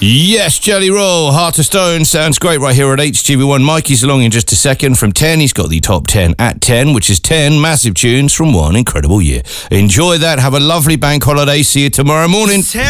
Yes, Jelly Roll, Heart of Stone sounds great right here at HTV1. Mikey's along in just a second. From 10, he's got the top 10 at 10, which is 10 massive tunes from one incredible year. Enjoy that. Have a lovely bank holiday. See you tomorrow morning.